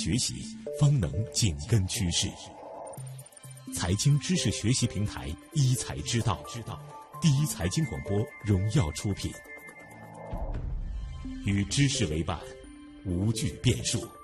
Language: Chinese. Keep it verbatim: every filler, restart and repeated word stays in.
学习，方能紧跟趋势。财经知识学习平台一财之道，第一财经广播荣耀出品，与知识为伴，无惧变数。